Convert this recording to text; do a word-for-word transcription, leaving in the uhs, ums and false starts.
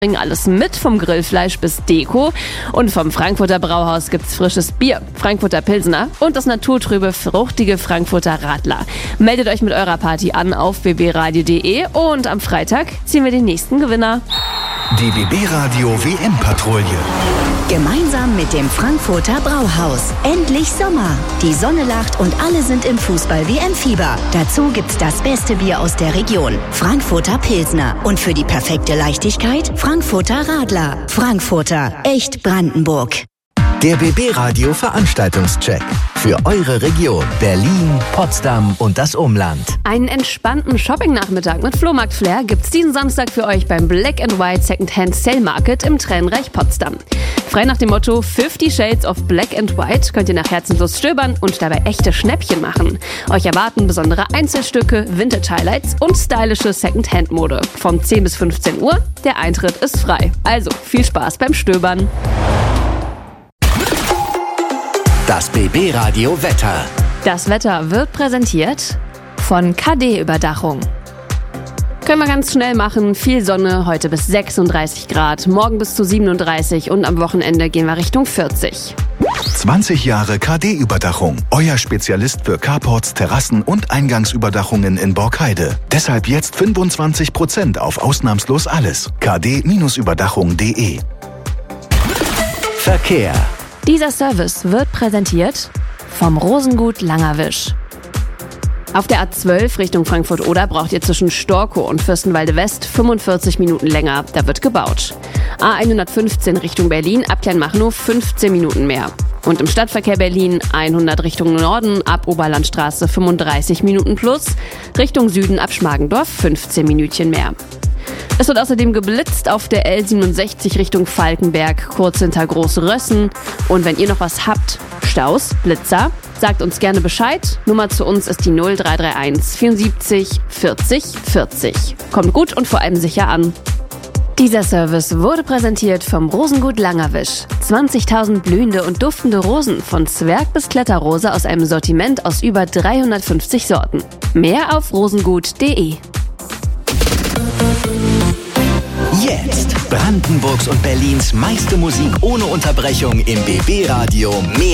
Bringen alles mit, vom Grillfleisch bis Deko. Und vom Frankfurter Brauhaus gibt's frisches Bier, Frankfurter Pilsner und das naturtrübe, fruchtige Frankfurter Radler. Meldet euch mit eurer Party an auf b b radio punkt d e und am Freitag ziehen wir den nächsten Gewinner. Die B B Radio W M-Patrouille. Gemeinsam mit dem Frankfurter Brauhaus. Endlich Sommer. Die Sonne lacht und alle sind im Fußball-W M-Fieber. Dazu gibt's das beste Bier aus der Region. Frankfurter Pilsner. Und für die perfekte Leichtigkeit Frankfurter Radler. Frankfurter. Echt Brandenburg. Der B B Radio Veranstaltungscheck. Für eure Region Berlin, Potsdam und das Umland. Einen entspannten Shopping-Nachmittag mit Flohmarkt-Flair gibt's diesen Samstag für euch beim Black and White Secondhand Sale Market im Tränenreich Potsdam. Frei nach dem Motto fifty Shades of Black and White könnt ihr nach Herzenslust stöbern und dabei echte Schnäppchen machen. Euch erwarten besondere Einzelstücke, Vintage-Highlights und stylische Secondhand-Mode. Von zehn bis fünfzehn Uhr, der Eintritt ist frei. Also viel Spaß beim Stöbern. Das B B Radio Wetter. Das Wetter wird präsentiert von K D-Überdachung. Können wir ganz schnell machen. Viel Sonne, heute bis sechsunddreißig Grad, morgen bis zu siebenunddreißig und am Wochenende gehen wir Richtung vierzig. zwanzig Jahre K D-Überdachung. Euer Spezialist für Carports, Terrassen und Eingangsüberdachungen in Borkheide. Deshalb jetzt fünfundzwanzig Prozent auf ausnahmslos alles. k d Überdachung punkt d e. Verkehr. Dieser Service wird präsentiert vom Rosengut Langerwisch. Auf der A zwölf Richtung Frankfurt-Oder braucht ihr zwischen Storkow und Fürstenwalde West fünfundvierzig Minuten länger. Da wird gebaut. A hundertfünfzehn Richtung Berlin ab Kleinmachnow fünfzehn Minuten mehr. Und im Stadtverkehr Berlin hundert Richtung Norden ab Oberlandstraße fünfunddreißig Minuten plus. Richtung Süden ab Schmargendorf fünfzehn Minütchen mehr. Es wird außerdem geblitzt auf der L siebenundsechzig Richtung Falkenberg, kurz hinter Großrössen. Und wenn ihr noch was habt, Staus, Blitzer, sagt uns gerne Bescheid. Nummer zu uns ist die null drei drei eins vierundsiebzig vierzig vierzig. Kommt gut und vor allem sicher an. Dieser Service wurde präsentiert vom Rosengut Langerwisch. zwanzigtausend blühende und duftende Rosen von Zwerg bis Kletterrose aus einem Sortiment aus über dreihundertfünfzig Sorten. Mehr auf rosengut punkt d e. Jetzt Brandenburgs und Berlins meiste Musik ohne Unterbrechung im B B Radio. Mehr